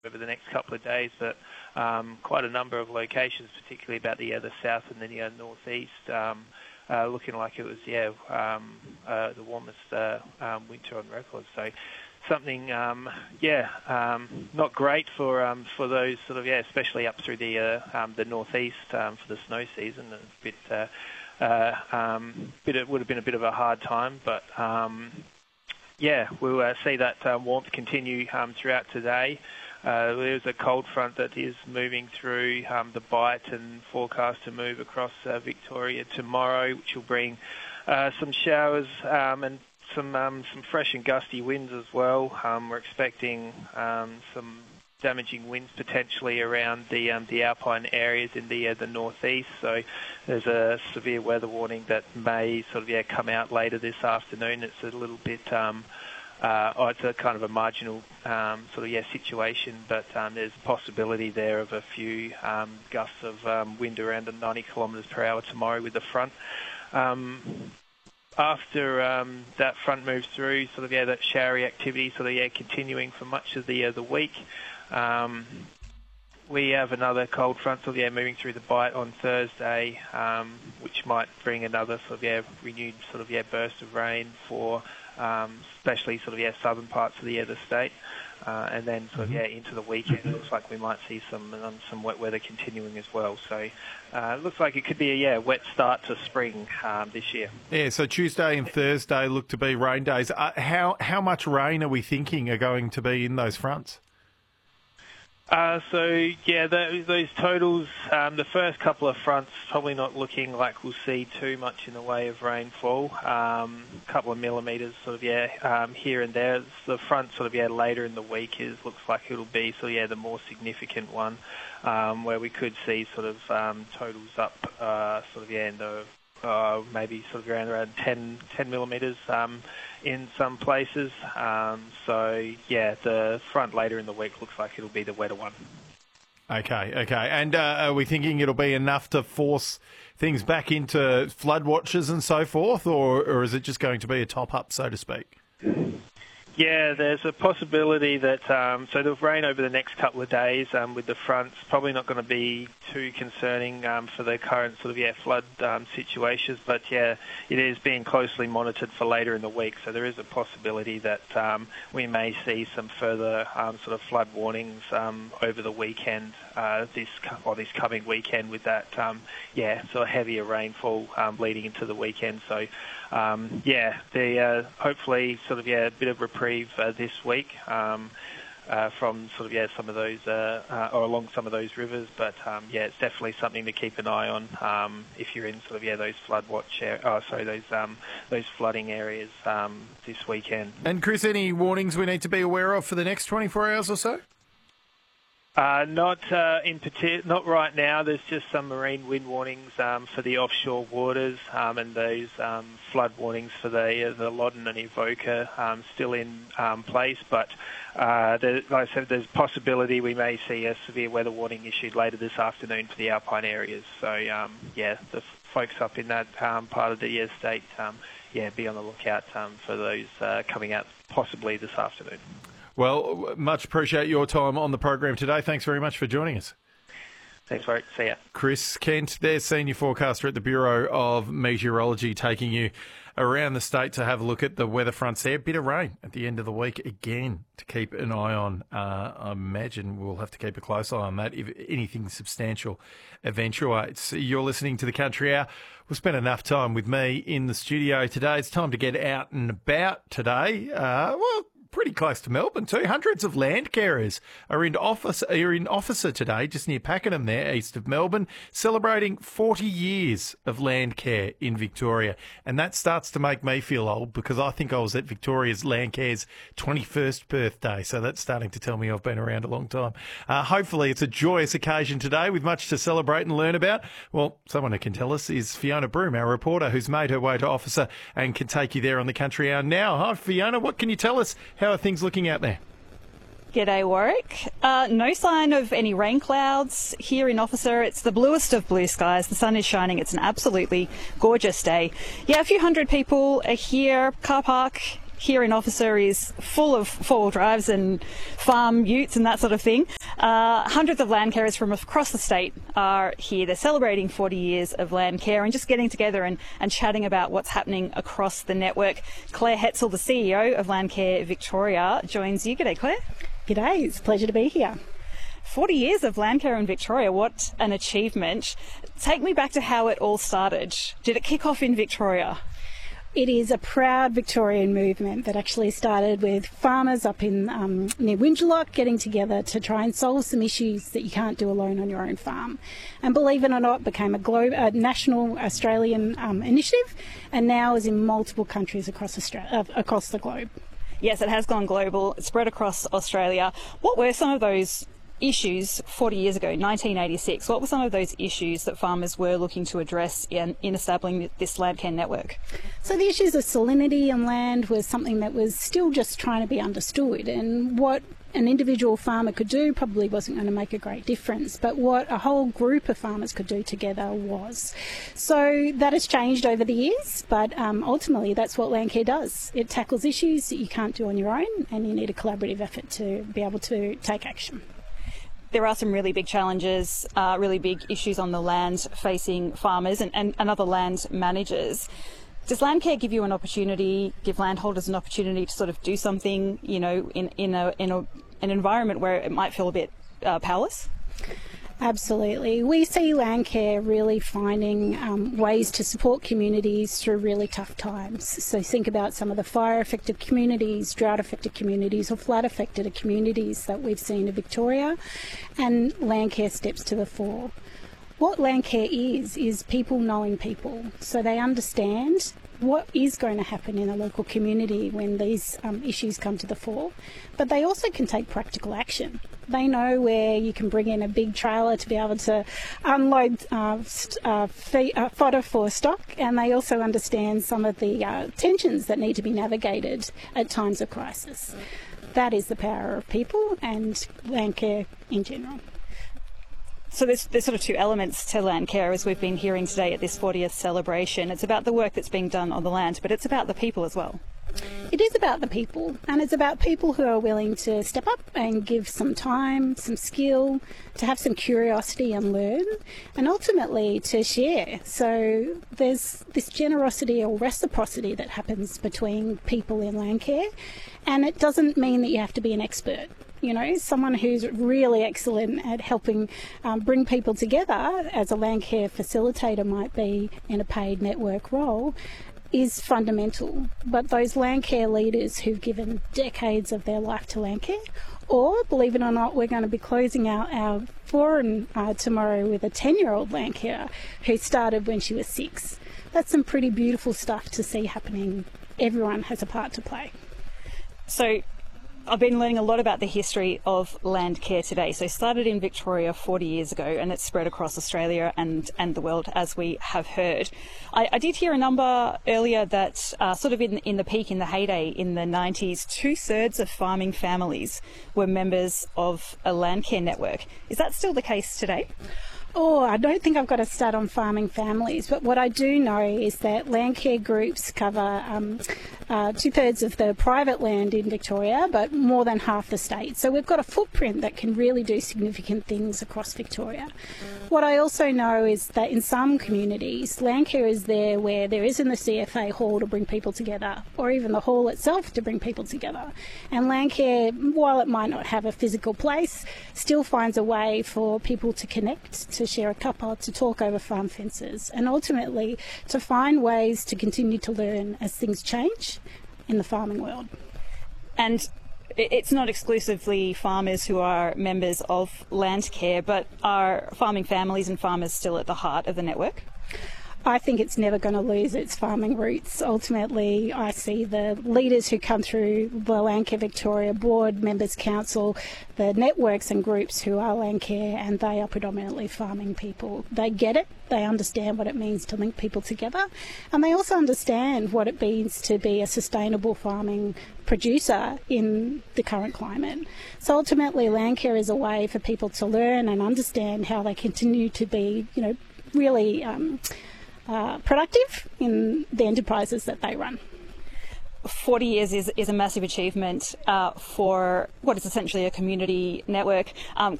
over the next couple of days, but quite a number of locations, particularly about the south and the northeast, looking like it was the warmest winter on record. So something not great for those sort of especially up through the northeast for the snow season. It would have been a bit of a hard time, but we'll see that warmth continue throughout today. There's a cold front that is moving through the Bight and forecast to move across Victoria tomorrow, which will bring some showers and some fresh and gusty winds as well. We're expecting some damaging winds potentially around the alpine areas in the northeast. So there's a severe weather warning that may sort of come out later this afternoon. It's a little bit it's a kind of a marginal situation, but there's a possibility there of a few gusts of wind around 90 kilometres per hour tomorrow with the front. After that front moves through, that showery activity continuing for much of the week. We have another cold front moving through the Bight on Thursday, which might bring another renewed burst of rain for especially southern parts of the state, and then into the weekend. It looks like we might see some wet weather continuing as well. So it looks like it could be a wet start to spring this year. Yeah. So Tuesday and Thursday look to be rain days. How much rain are we thinking are going to be in those fronts? Those totals, the first couple of fronts probably not looking like we'll see too much in the way of rainfall. A couple of millimetres here and there. The front later in the week looks like it'll be the more significant one, where we could see totals up in the maybe around 10 millimetres in some places. The front later in the week looks like it'll be the wetter one. Okay. And are we thinking it'll be enough to force things back into flood watches and so forth, or is it just going to be a top-up, so to speak? Yeah, there's a possibility that the rain over the next couple of days with the fronts probably not going to be too concerning for the current flood situations, but it is being closely monitored for later in the week. So there is a possibility that we may see some further flood warnings over the weekend, this coming weekend, with that heavier rainfall leading into the weekend. So hopefully a bit of reprieve this week from some of those or along some of those rivers, but it's definitely something to keep an eye on if you're in those flood watch those flooding areas this weekend. And Chris, any warnings we need to be aware of for the next 24 hours or so? Not right now. There's just some marine wind warnings for the offshore waters, and those flood warnings for the Loddon and Evoca still in place. But like I said, there's a possibility we may see a severe weather warning issued later this afternoon for the alpine areas. So the folks up in that part of the state, be on the lookout for those coming out possibly this afternoon. Well, much appreciate your time on the program today. Thanks very much for joining us. Thanks, Warwick. See ya. Chris Kent, their senior forecaster at the Bureau of Meteorology, taking you around the state to have a look at the weather fronts there. A bit of rain at the end of the week again to keep an eye on. I imagine we'll have to keep a close eye on that if anything substantial eventuates. You're listening to The Country Hour. We've spent enough time with me in the studio today. It's time to get out and about today. Pretty close to Melbourne too. Hundreds of land carers are in Officer today, just near Pakenham there, east of Melbourne, celebrating 40 years of land care in Victoria. And that starts to make me feel old, because I think I was at Victoria's Land Care's 21st birthday. So that's starting to tell me I've been around a long time. Hopefully it's a joyous occasion today with much to celebrate and learn about. Well, someone who can tell us is Fiona Broome, our reporter, who's made her way to Officer and can take you there on the Country Hour now. Hi, Fiona. What can you tell us? How are things looking out there? G'day, Warwick. No sign of any rain clouds here in Officer. It's the bluest of blue skies. The sun is shining. It's an absolutely gorgeous day. Yeah, a few hundred people are here. Car park here in Officer is full of four-wheel drives and farm utes and that sort of thing. Hundreds of land carers from across the state are here. They're celebrating 40 years of land care and just getting together and chatting about what's happening across the network. Claire Hetzel, the CEO of Landcare Victoria, joins you. G'day, Claire. G'day, it's a pleasure to be here. 40 years of Landcare in Victoria, what an achievement. Take me back to how it all started. Did it kick off in Victoria? It is a proud Victorian movement that actually started with farmers up in near Wingelock getting together to try and solve some issues that you can't do alone on your own farm. And believe it or not, became a national Australian initiative, and now is in multiple countries across the globe. Yes, it has gone global. It's spread across Australia. What were some of those issues 40 years ago, 1986? What were some of those issues that farmers were looking to address in establishing this Landcare network? So the issues of salinity on land was something that was still just trying to be understood, and what an individual farmer could do probably wasn't going to make a great difference, but what a whole group of farmers could do together was. So that has changed over the years, but ultimately that's what Landcare does. It tackles issues that you can't do on your own, and you need a collaborative effort to be able to take action. There are some really big challenges, really big issues on the land facing farmers and other land managers. Does Landcare give you an opportunity, give landholders an opportunity to sort of do something, you know, in an environment where it might feel a bit powerless? Absolutely. We see Landcare really finding ways to support communities through really tough times. So think about some of the fire-affected communities, drought-affected communities or flood-affected communities that we've seen in Victoria, and Landcare steps to the fore. What Landcare is people knowing people, so they understand what is going to happen in a local community when these issues come to the fore, but they also can take practical action. They know where you can bring in a big trailer to be able to unload fodder for stock, and they also understand some of the tensions that need to be navigated at times of crisis. That is the power of people and Landcare in general. So there's sort of two elements to Landcare, as we've been hearing today at this 40th celebration. It's about the work that's being done on the land, but it's about the people as well. It is about the people, and it's about people who are willing to step up and give some time, some skill, to have some curiosity and learn, and ultimately to share. So there's this generosity or reciprocity that happens between people in Landcare, and it doesn't mean that you have to be an expert. You know, someone who's really excellent at helping bring people together, as a Landcare facilitator might be in a paid network role, is fundamental. But those Landcare leaders who've given decades of their life to Landcare, or, believe it or not, we're going to be closing out our forum tomorrow with a 10-year-old Landcarer who started when she was 6. That's some pretty beautiful stuff to see happening. Everyone has a part to play. So I've been learning a lot about the history of Landcare today. So it started in Victoria 40 years ago, and it's spread across Australia and the world, as we have heard. I did hear a number earlier that sort of in the peak, in the heyday in the 90s, 2/3 of farming families were members of a Landcare network. Is that still the case today? Oh, I don't think I've got a stat on farming families, but what I do know is that Landcare groups cover 2/3 of the private land in Victoria, but more than half the state. So we've got a footprint that can really do significant things across Victoria. What I also know is that in some communities, Landcare is there where there isn't the CFA hall to bring people together, or even the hall itself to bring people together. And Landcare, while it might not have a physical place, still finds a way for people to connect, to share a cuppa, to talk over farm fences, and ultimately to find ways to continue to learn as things change in the farming world. And it's not exclusively farmers who are members of Landcare, but are farming families and farmers still at the heart of the network? I think it's never going to lose its farming roots. Ultimately, I see the leaders who come through the Landcare Victoria Board, Members Council, the networks and groups who are Landcare, and they are predominantly farming people. They get it, they understand what it means to link people together, and they also understand what it means to be a sustainable farming producer in the current climate. So ultimately, Landcare is a way for people to learn and understand how they continue to be, really productive in the enterprises that they run. 40 years is a massive achievement for what is essentially a community network.